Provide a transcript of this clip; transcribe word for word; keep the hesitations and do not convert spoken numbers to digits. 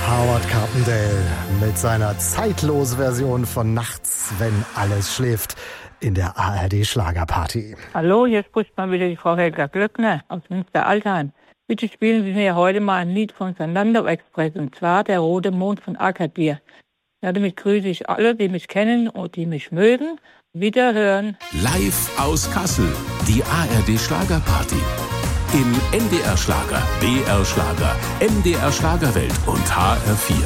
Howard Carpendale mit seiner zeitlosen Version von Nachts, wenn alles schläft, in der A R D Schlagerparty. Hallo, hier spricht mal wieder die Frau Helga Glöckner aus Münster-Altheim. Bitte spielen Sie mir heute mal ein Lied von Fernando Express, und zwar Der rote Mond von Akadir. Ja, damit grüße ich alle, die mich kennen und die mich mögen. Wiederhören. Live aus Kassel, die A R D Schlagerparty. Im N D R Schlager, B R Schlager, M D R Schlagerwelt und H R vier.